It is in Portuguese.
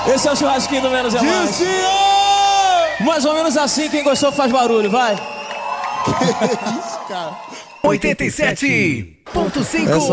Esse é o churrasquinho do Menos é Mais. Descia! Mais ou menos assim, quem gostou faz barulho, vai. Que isso, cara? 87.5